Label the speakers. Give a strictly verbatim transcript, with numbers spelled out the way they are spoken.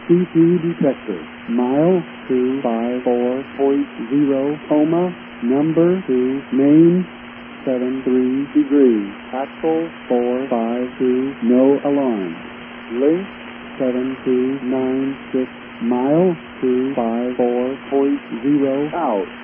Speaker 1: C P detector. Mile two five four point zero, coma, number two, main, seven three degrees. Axle four five two, no alarm. Link seven two nine six, mile two five four point zero, out.